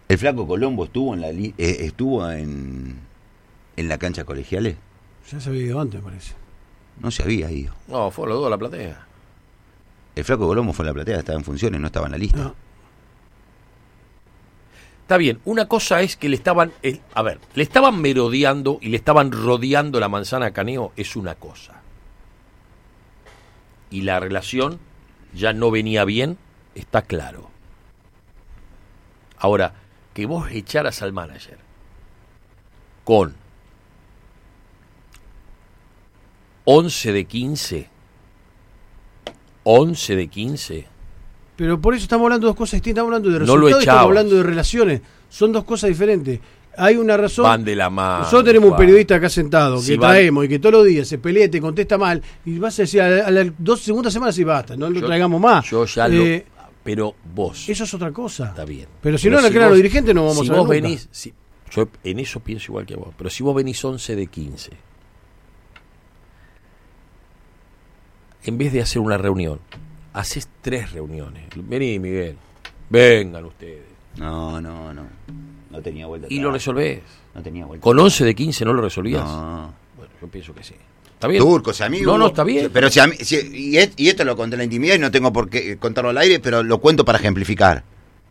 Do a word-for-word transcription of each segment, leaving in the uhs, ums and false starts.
¿El Flaco Colombo estuvo en la li- eh, estuvo en, en la cancha Colegiales? Ya se había ido antes, me parece. No se había ido. No, fue los dos a la platea. El Flaco Colombo fue en la platea, estaba en funciones, no estaba en la lista. No. Está bien, una cosa es que le estaban, eh, a ver, le estaban merodeando y le estaban rodeando la manzana a Caneo, es una cosa. Y la relación ya no venía bien, está claro. Ahora, que vos echaras al manager con once de quince, once de quince... Pero por eso estamos hablando de dos cosas distintas. Estamos hablando de No lo resultados y estamos echabas. hablando de relaciones. Son dos cosas diferentes. Hay una razón. Van de la mano. Nosotros tenemos un Juan. periodista acá sentado Si que van- traemos y que todos los días se pelea y te contesta mal. Y vas a decir a, la- a las dos segundas semanas y basta. No lo Yo- traigamos más. Yo ya Eh, lo... Pero vos... Eso es otra cosa. Está bien. Pero si no, la crean los dirigentes, no vamos si a ver vos nunca. venís, si- yo en eso pienso igual que vos, pero si vos venís once de quince, en vez de hacer una reunión, haces tres reuniones. Vení, Miguel, vengan ustedes. No, no, no. No tenía vuelta. Y atrás. lo resolvés. No tenía vuelta. Con once de quince no lo resolvías. No. Bueno, yo pienso que sí. ¿Está bien? Turco, si a mí No, hubo- no, está bien. Pero si a mí, si- y, es- y esto lo conté en la intimidad y no tengo por qué contarlo al aire, pero lo cuento para ejemplificar.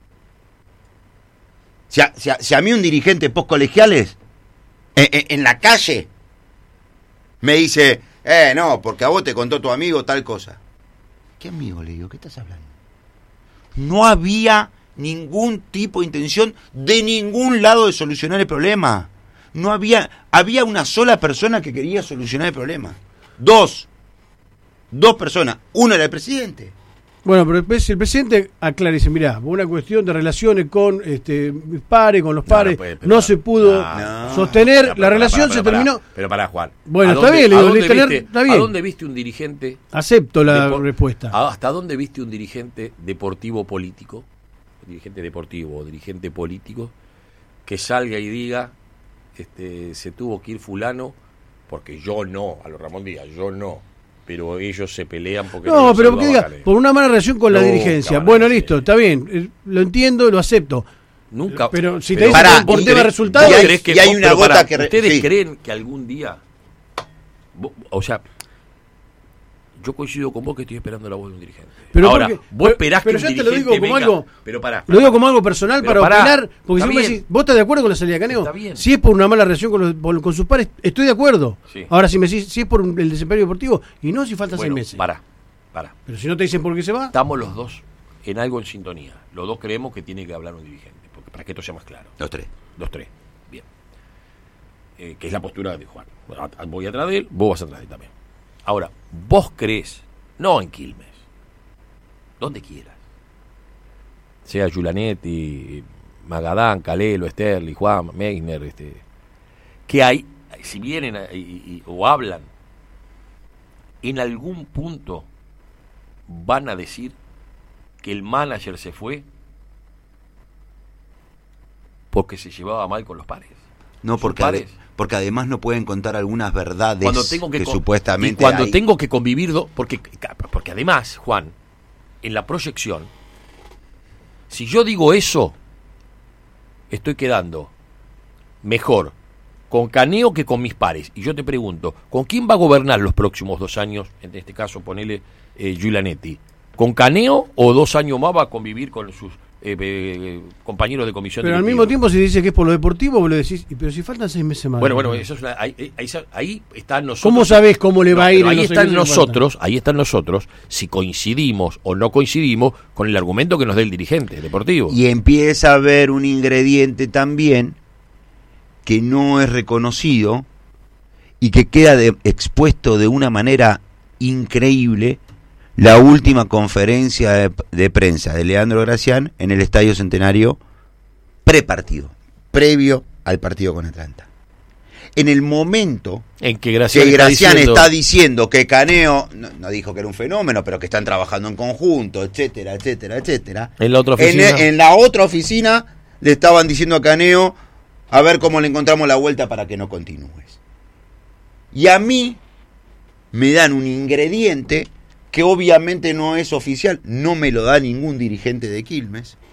Si a, si a- si a mí un dirigente post colegiales en, en- en la calle me dice, eh, no, porque a vos te contó tu amigo tal cosa. ¿Qué amigo? Le digo, ¿qué estás hablando? No había ningún tipo de intención de ningún lado de solucionar el problema. No había, había una sola persona que quería solucionar el problema. Dos. Dos personas. Uno era el presidente. Bueno, pero el, si el presidente aclara y dice, mirá, por una cuestión de relaciones con este mis pares, con los No, pares, no puede, no, pero- se pudo no. sostener, Pará, la pará, relación pará, se pará, terminó. Pero pará, Juan. Bueno, ¿A está dónde- bien, le a digo, dónde tener- viste- está bien. ¿A dónde viste un dirigente? Acepto la depo- respuesta. ¿a- ¿Hasta dónde viste un dirigente deportivo político? Dirigente deportivo o dirigente político que salga y diga, este, se tuvo que ir fulano porque yo no, a lo Ramón Díaz, yo no, pero ellos se pelean porque No, los pero saludaba que diga, Caneo. por una mala relación con la Nunca dirigencia. van a Bueno, decir. listo, está bien, eh, lo entiendo, lo acepto. Nunca. Pero si te pero- dicen Pará, por y tema de cre- resultados, y hay- ¿crees que y hay vos- una pero gota pará, que re- ¿ustedes sí. creen que algún día, vos- o sea, yo coincido con vos que estoy esperando la voz de un dirigente? Pero Ahora, porque- vos pero- esperás pero que yo un te lo dirigente digo como venga- algo- pero pará, lo digo como algo personal Pero para pará, opinar, porque está si vos me bien. decís, ¿vos estás de acuerdo con la salida de Caneo? Está bien. Si es por una mala relación con, los- con- con sus pares, estoy de acuerdo. Sí. Ahora, si me decís, si es por el desempeño deportivo, y no si faltan bueno, seis meses. pará, pará. Pero si no te dicen por qué se va, Estamos los dos en algo en sintonía. Los dos creemos que tiene que hablar un dirigente, porque para que esto sea más claro. Los tres. Los tres. Bien. Eh, que es la postura de Juan. A- a- Voy atrás de él, vos vas atrás de él también. Ahora, vos creés, no en Quilmes, donde quieras. Sea Giulanetti, Magadán, Calelo, Sterling, Juan, Meissner, este, que hay, si vienen a- y- y- o hablan, en algún punto van a decir que el manager se fue porque se llevaba mal con los pares. No, Sus porque, pares. ade- porque además no pueden contar algunas verdades Cuando tengo que, que con- supuestamente y cuando hay. tengo que convivir do- porque porque además, Juan, en la proyección, si yo digo eso, estoy quedando mejor con Caneo que con mis pares. Y yo te pregunto, ¿con quién va a gobernar los próximos dos años? En este caso, ponele eh, Giulanetti. ¿Con Caneo o dos años más va a convivir con sus eh, eh, compañeros de comisión pero al directiva? mismo tiempo si dice que es por lo deportivo, vos le decís, "Y pero si faltan seis meses más. Bueno, bueno, eso es una- ahí, ahí- ahí- ahí están nosotros. ¿Cómo sabés cómo le va a ir pero en ahí los seis están meses que nosotros, ahí están nosotros, si coincidimos o no coincidimos con el argumento que nos dé el dirigente deportivo. Y empieza a haber un ingrediente también que no es reconocido y que queda de- expuesto de una manera increíble la última conferencia de, de prensa de Leandro Gracián en el Estadio Centenario prepartido, previo al partido con Atlanta. En el momento En que Gracián, que está Gracián diciendo- está diciendo que Caneo, no, no dijo que era un fenómeno, pero que están trabajando en conjunto, etcétera, etcétera, etcétera. En la otra En, oficina. en la otra oficina le estaban diciendo a Caneo, a ver cómo le encontramos la vuelta para que no continúes. Y a mí me dan un ingrediente que obviamente no es oficial, no me lo da ningún dirigente de Quilmes,